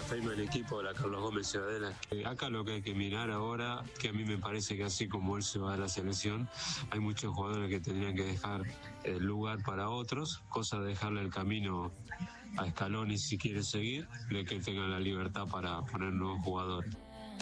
firma el equipo de la Carlos Gómez Ciudadela. Acá lo que hay que mirar ahora, que a mí me parece que así como él se va de la selección, hay muchos jugadores que tendrían que dejar el lugar para otros, cosa de dejarle el camino a Scaloni si quiere seguir, de que él tenga la libertad para poner nuevos jugadores.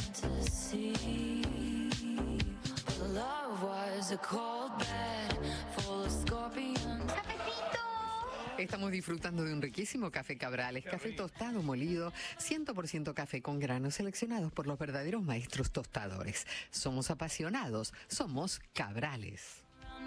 Estamos disfrutando de un riquísimo café Cabrales, café tostado molido, 100% café con granos seleccionados por los verdaderos maestros tostadores. Somos apasionados, somos Cabrales.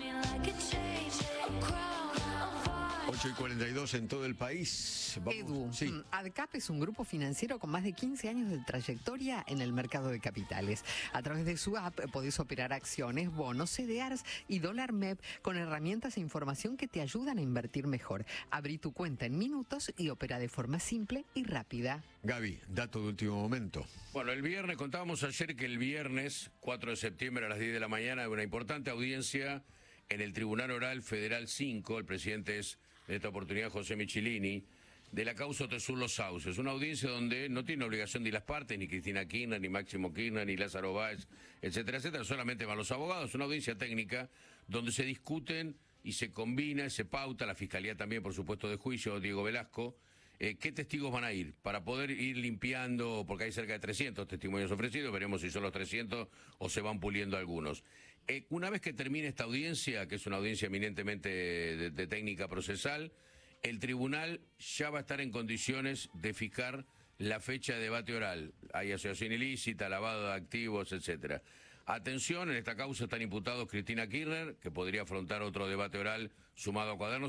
8:42 en todo el país. Edu, sí. ADCAP es un grupo financiero con más de 15 años de trayectoria en el mercado de capitales. A través de su app podés operar acciones, bonos, CDRs y dólar MEP con herramientas e información que te ayudan a invertir mejor. Abrí tu cuenta en minutos y opera de forma simple y rápida. Gaby, dato de último momento. Bueno, el viernes, contábamos ayer que el viernes 4 de septiembre a las 10 de la mañana hay una importante audiencia en el Tribunal Oral Federal 5, el presidente es en esta oportunidad José Michilini, de la causa Otesur Los Sauces, una audiencia donde no tiene obligación ni las partes, ni Cristina Kirchner, ni Máximo Kirchner, ni Lázaro Báez, etcétera, etcétera, solamente van los abogados, una audiencia técnica donde se discuten y se combina, se pauta, la Fiscalía también, por supuesto, de juicio, Diego Velasco, qué testigos van a ir, para poder ir limpiando, porque hay cerca de 300 testimonios ofrecidos, veremos si son los 300 o se van puliendo algunos. Una vez que termine esta audiencia, que es una audiencia eminentemente de técnica procesal, el tribunal ya va a estar en condiciones de fijar la fecha de debate oral. Hay asociación ilícita, lavado de activos, etcétera. Atención, en esta causa están imputados Cristina Kirchner, que podría afrontar otro debate oral sumado a Cuadernos,